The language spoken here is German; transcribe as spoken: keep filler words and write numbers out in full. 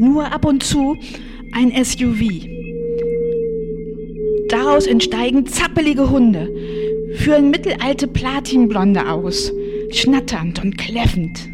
Nur ab und zu ein S U V. Daraus entsteigen zappelige Hunde, führen mittelalte Platinblonde aus, schnatternd und kläffend.